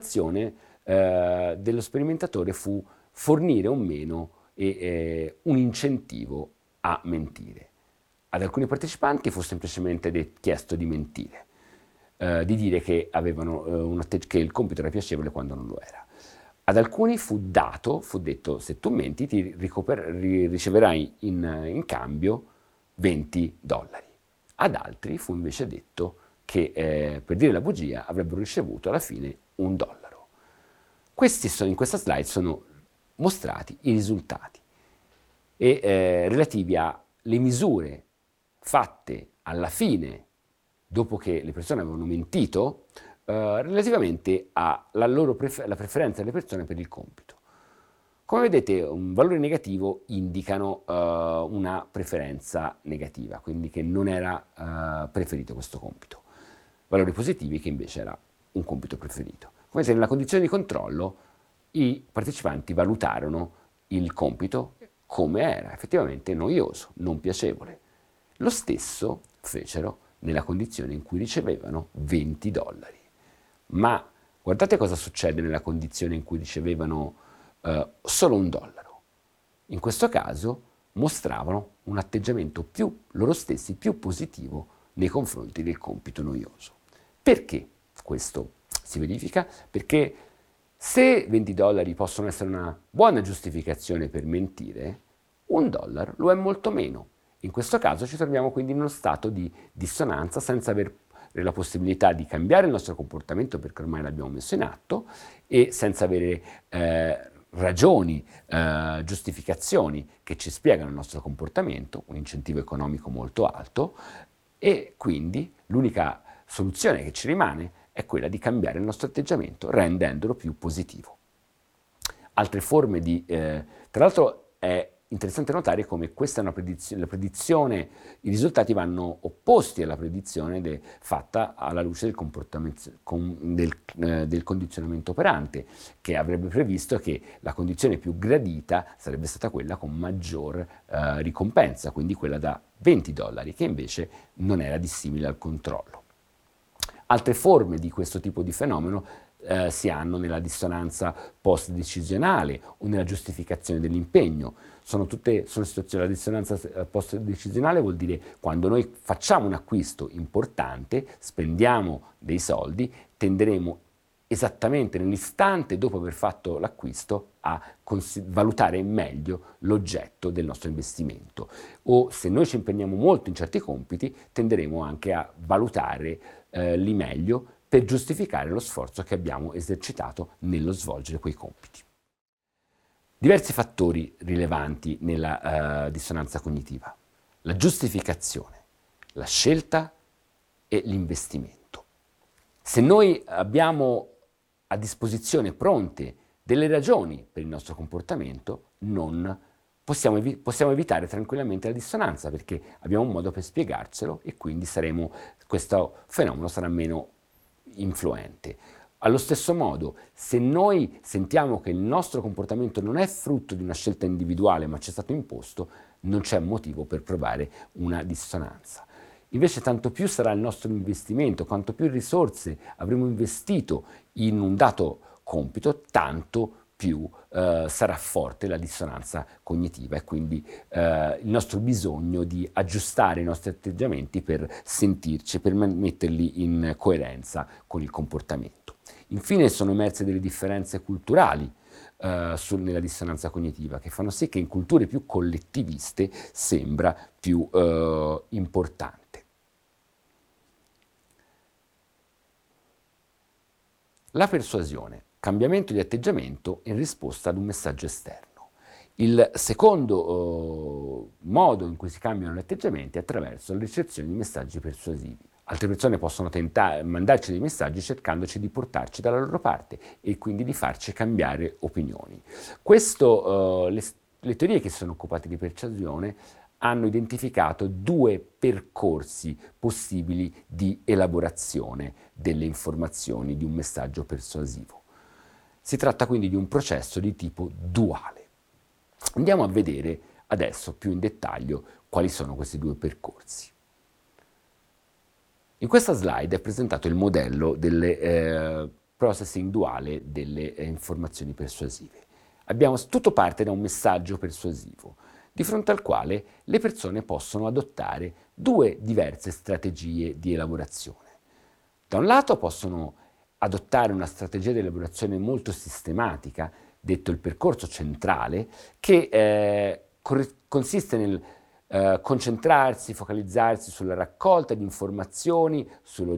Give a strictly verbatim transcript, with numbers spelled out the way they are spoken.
l'azione eh, dello sperimentatore fu fornire o meno e, eh, un incentivo a mentire. Ad alcuni partecipanti fu semplicemente de- chiesto di mentire, eh, di dire che, avevano, eh, un atte- che il compito era piacevole quando non lo era. Ad alcuni fu dato, fu detto, se tu menti ti ricoper- ri- riceverai in, in cambio venti dollari. Ad altri fu invece detto che eh, per dire la bugia avrebbero ricevuto alla fine un dollaro. Questi sono, in questa slide sono mostrati i risultati e eh, relativi alle misure fatte alla fine, dopo che le persone avevano mentito, eh, relativamente alla loro prefer- la preferenza delle persone per il compito. Come vedete, un valore negativo indicano uh, una preferenza negativa, quindi che non era uh, preferito questo compito. Valori positivi che invece era un compito preferito. Come vedete, nella condizione di controllo i partecipanti valutarono il compito come era effettivamente noioso, non piacevole. Lo stesso fecero nella condizione in cui ricevevano venti dollari. Ma guardate cosa succede nella condizione in cui ricevevano Uh, solo un dollaro. In questo caso mostravano un atteggiamento più, loro stessi, più positivo nei confronti del compito noioso. Perché questo si verifica? Perché se venti dollari possono essere una buona giustificazione per mentire, un dollaro lo è molto meno. In questo caso ci troviamo quindi in uno stato di dissonanza senza aver la possibilità di cambiare il nostro comportamento perché ormai l'abbiamo messo in atto e senza avere eh, ragioni, eh, giustificazioni che ci spiegano il nostro comportamento, un incentivo economico molto alto, e quindi l'unica soluzione che ci rimane è quella di cambiare il nostro atteggiamento rendendolo più positivo. Altre forme di... Eh, tra l'altro è interessante notare come questa è una predizione, la predizione, i risultati vanno opposti alla predizione de, fatta alla luce del, comportamento, con, del, eh, del condizionamento operante, che avrebbe previsto che la condizione più gradita sarebbe stata quella con maggior eh, ricompensa, quindi quella da venti dollari, che invece non era dissimile al controllo. Altre forme di questo tipo di fenomeno eh, si hanno nella dissonanza post-decisionale o nella giustificazione dell'impegno. Sono tutte sono situazioni, la dissonanza post-decisionale vuol dire quando noi facciamo un acquisto importante, spendiamo dei soldi, tenderemo esattamente nell'istante dopo aver fatto l'acquisto a cons- valutare meglio l'oggetto del nostro investimento. O se noi ci impegniamo molto in certi compiti, tenderemo anche a valutare eh, lì meglio per giustificare lo sforzo che abbiamo esercitato nello svolgere quei compiti. Diversi fattori rilevanti nella uh, dissonanza cognitiva: la giustificazione, la scelta e l'investimento. Se noi abbiamo a disposizione pronte delle ragioni per il nostro comportamento, non possiamo, evi- possiamo evitare tranquillamente la dissonanza perché abbiamo un modo per spiegarcelo e quindi saremo, questo fenomeno sarà meno influente. Allo stesso modo, se noi sentiamo che il nostro comportamento non è frutto di una scelta individuale ma ci è stato imposto, non c'è motivo per provare una dissonanza. Invece tanto più sarà il nostro investimento, quanto più risorse avremo investito in un dato compito, tanto più eh, sarà forte la dissonanza cognitiva e quindi eh, il nostro bisogno di aggiustare i nostri atteggiamenti per sentirci, per metterli in coerenza con il comportamento. Infine sono emerse delle differenze culturali eh, su, nella dissonanza cognitiva che fanno sì che in culture più collettiviste sembra più eh, importante. La persuasione, cambiamento di atteggiamento in risposta ad un messaggio esterno. Il secondo eh, modo in cui si cambiano gli atteggiamenti è attraverso la ricezione di messaggi persuasivi. Altre persone possono tentare, mandarci dei messaggi cercandoci di portarci dalla loro parte e quindi di farci cambiare opinioni. Questo, eh, le, le teorie che si sono occupate di persuasione hanno identificato due percorsi possibili di elaborazione delle informazioni di un messaggio persuasivo. Si tratta quindi di un processo di tipo duale. Andiamo a vedere adesso più in dettaglio quali sono questi due percorsi. In questa slide è presentato il modello delle, eh, processing duale delle eh, informazioni persuasive. Abbiamo, tutto parte da un messaggio persuasivo, di fronte al quale le persone possono adottare due diverse strategie di elaborazione. Da un lato possono adottare una strategia di elaborazione molto sistematica, detto il percorso centrale, che eh, consiste nel eh, concentrarsi, focalizzarsi sulla raccolta di informazioni, sullo